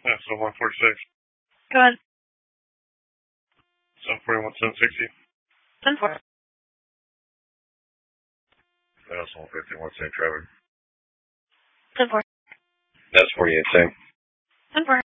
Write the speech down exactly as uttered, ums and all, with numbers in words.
Yeah, so one forty-six. Go ahead. seven forty-one, seven sixty. ten four. That's one fifty-one, Saint Trevor. ten four. That's forty-eight, Saint. ten four.